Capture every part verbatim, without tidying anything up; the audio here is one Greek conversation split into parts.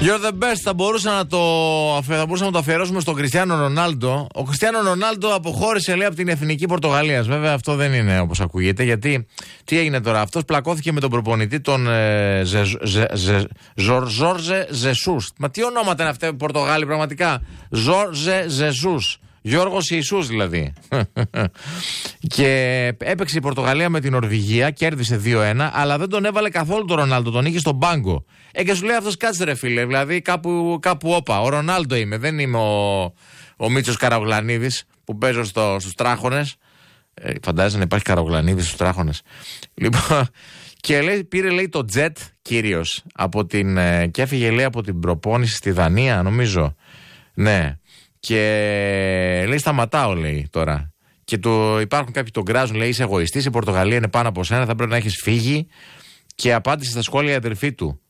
You're the best. Θα μπορούσα να το, θα μπορούσα να το αφιερώσουμε στον Κριστιάνο Ρονάλντο. Ο Κριστιάνο Ρονάλντο αποχώρησε, λέει, από την εθνική Πορτογαλίας. Βέβαια, αυτό δεν είναι όπως ακούγεται. Γιατί τι έγινε τώρα? Αυτός πλακώθηκε με τον προπονητή, τον ε, Ζορζέ Ζεσούς. Μα τι ονόματα είναι αυτά οι Πορτογάλοι, πραγματικά. Ζορζέ Ζεσούς. Γιώργος Ιησούς δηλαδή. Και έπαιξε η Πορτογαλία με την Νορβηγία, κέρδισε δύο ένα, αλλά δεν τον έβαλε καθόλου τον Ρονάλντο, τον είχε στον πάγκο. Ε, και σου λέει αυτός, κάτσε ρε φίλε, δηλαδή κάπου, κάπου όπα. Ο Ρονάλντο είμαι, δεν είμαι ο, ο Μίτσος Καραγλανίδης που παίζω στο, στους τράχονες. Ε, φαντάζεσαι να υπάρχει Καραγλανίδης στους τράχονες. Λοιπόν, και λέει, πήρε, λέει, το τζετ κύριος από την, ε, και έφυγε, λέει, από την προπόνηση στη Δανία, νομίζω. Ναι. Και λέει, σταματάω, λέει, τώρα. Και το, υπάρχουν κάποιοι τον κράζουν, λέει, είσαι εγωιστής, η Πορτογαλία είναι πάνω από σένα, θα πρέπει να έχεις φύγει. Και απάντησε στα σχόλια η αδερφή του.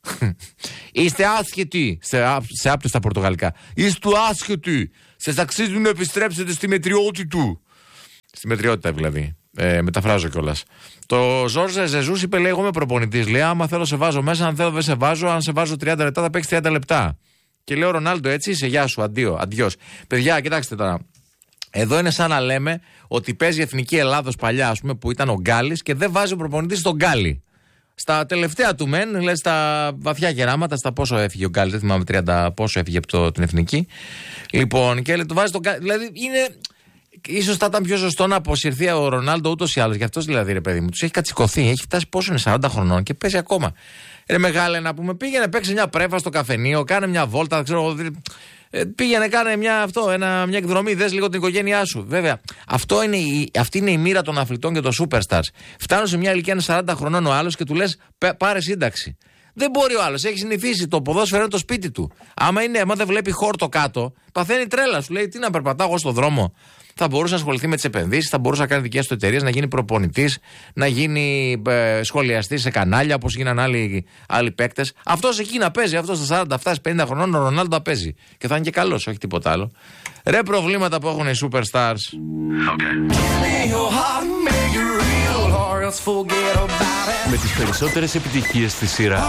Είστε άσχετοι, σε, σε άπτεστα πορτογαλικά. Είστε άσχετοι, σας αξίζει να επιστρέψετε στη μετριότητα του. Στη μετριότητα δηλαδή. Ε, μεταφράζω κιόλας. Το Ζόρζε Ζεζούς είπε, λέει, εγώ είμαι προπονητής. Λέει, άμα θέλω σε βάζω μέσα, αν θέλω δεν σε βάζω. Αν σε βάζω τριάντα λεπτά θα παίξει τριάντα λεπτά. Και λέει ο Ρονάλντο, έτσι είσαι, γεια σου, αντίο, αντιός. Παιδιά, κοιτάξτε τώρα. Εδώ είναι σαν να λέμε ότι παίζει η Εθνική Ελλάδος παλιά, ας πούμε, που ήταν ο Γκάλης και δεν βάζει ο προπονητής τον Γκάλη. Στα τελευταία του μεν, λέει, στα βαθιά γεράματα, στα πόσο έφυγε ο Γκάλης, δεν θυμάμαι τριάντα πόσο έφυγε από το, την Εθνική. Λοιπόν, και λέει, το βάζει τον Γκάλη. Δηλαδή είναι. Ίσως θα ήταν πιο σωστό να αποσυρθεί ο Ρονάλντο ούτως ή άλλως. Γι' αυτός δηλαδή, ρε παιδί μου, τους έχει κατσικωθεί. Έχει φτάσει πόσο είναι, σαράντα χρονών και παίζει ακόμα. Ρε μεγάλε, να πούμε, πήγαινε, παίξε μια πρέφα στο καφενείο, κάνε μια βόλτα, ξέρω. Πήγαινε, κάνε μια, αυτό, ένα, μια εκδρομή, δες λίγο την οικογένειά σου. Βέβαια, αυτό είναι η, αυτή είναι η μοίρα των αθλητών και των superstars. Φτάνουν σε μια ηλικία, είναι σαράντα χρονών ο άλλος και του λες, πάρε σύνταξη. Δεν μπορεί ο άλλος, έχει συνηθίσει το ποδόσφαιρο είναι το σπίτι του. Άμα, είναι, άμα δεν βλέπει χόρτο κάτω, παθαίνει τρέλα. Σου λέει, τι να περπατάω εγώ στον δρόμο. Θα μπορούσε να ασχοληθεί με τις επενδύσεις, θα μπορούσε να κάνει δικές του εταιρείες, να γίνει προπονητής, να γίνει ε, σχολιαστής σε κανάλια όπως γίναν άλλοι, άλλοι παίκτες. Αυτός εκεί να παίζει, αυτός στα σαράντα πενήντα χρονών, ο Ρονάλντο να παίζει. Και θα είναι και καλός, όχι τίποτα άλλο. Ρε προβλήματα που έχουν οι superstars. Okay. Με τις περισσότερες επιτυχίες στη σειρά.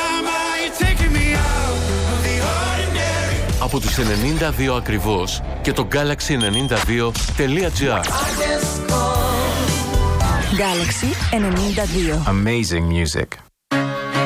Από τους ενενήντα δύο ακριβώς και το Galaxy ενενήντα δύο τελεία τζι άρ. Galaxy ενενήντα δύο. Amazing music.